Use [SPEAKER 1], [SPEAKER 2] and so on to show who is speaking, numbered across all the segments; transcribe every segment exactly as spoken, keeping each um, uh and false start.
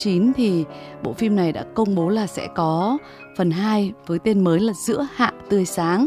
[SPEAKER 1] chín thì bộ phim này đã công bố là sẽ có phần hai với tên mới là Giữa Hạ Tươi Sáng.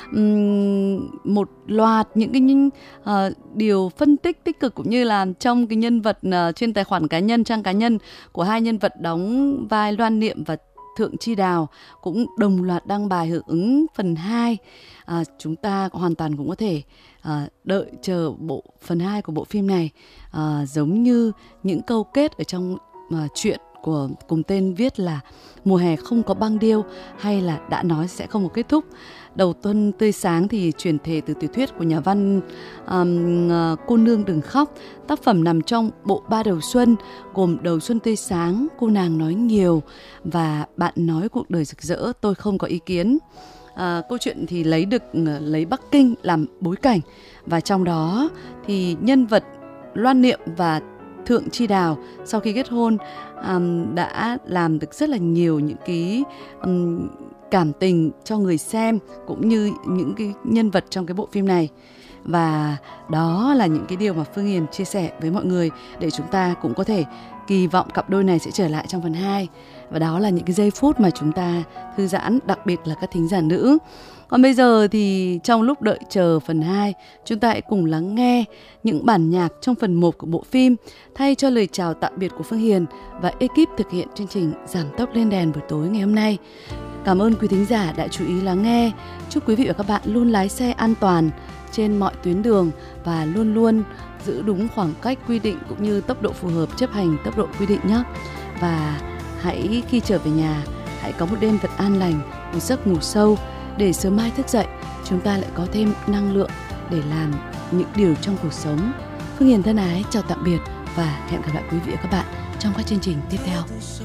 [SPEAKER 1] Uhm, một loạt những cái những, uh, điều phân tích tích cực cũng như là trong cái nhân vật uh, trên tài khoản cá nhân, trang cá nhân của hai nhân vật đóng vai Loan Niệm và Thượng Chi Đào cũng đồng loạt đăng bài hưởng ứng phần hai. À, chúng ta hoàn toàn cũng có thể à, đợi chờ bộ phần hai của bộ phim này, à, giống như những câu kết ở trong à, chuyện của cùng tên viết là Mùa Hè Không Có Băng Điêu hay là Đã Nói Sẽ Không Có Kết Thúc. Đầu Xuân Tươi Sáng thì chuyển thể từ tiểu thuyết của nhà văn um, uh, Cô Nương Đừng Khóc. Tác phẩm nằm trong bộ ba đầu xuân gồm Đầu Xuân Tươi Sáng, Cô Nàng Nói Nhiều và Bạn Nói Cuộc Đời Rực Rỡ, Tôi Không Có Ý Kiến. À, câu chuyện thì lấy được lấy Bắc Kinh làm bối cảnh, và trong đó thì nhân vật Loan Niệm và Thượng Chi Đào sau khi kết hôn um, đã làm được rất là nhiều những cái um, cảm tình cho người xem cũng như những cái nhân vật trong cái bộ phim này. Và đó là những cái điều mà Phương Hiền chia sẻ với mọi người để chúng ta cũng có thể kỳ vọng cặp đôi này sẽ trở lại trong phần hai. Và đó là những cái giây phút mà chúng ta thư giãn, đặc biệt là các thính giả nữ. Còn bây giờ thì trong lúc đợi chờ phần hai, chúng ta hãy cùng lắng nghe những bản nhạc trong phần một của bộ phim thay cho lời chào tạm biệt của Phương Hiền và ekip thực hiện chương trình Giảm Tốc Lên Đèn buổi tối ngày hôm nay. Cảm ơn quý thính giả đã chú ý lắng nghe. Chúc quý vị và các bạn luôn lái xe an toàn trên mọi tuyến đường và luôn luôn giữ đúng khoảng cách quy định cũng như tốc độ phù hợp, chấp hành tốc độ quy định nhé. Và hãy khi trở về nhà, hãy có một đêm thật an lành, một giấc ngủ sâu để sớm mai thức dậy chúng ta lại có thêm năng lượng để làm những điều trong cuộc sống. Phương Hiền thân ái chào tạm biệt và hẹn gặp lại quý vị và các bạn trong các chương trình tiếp theo.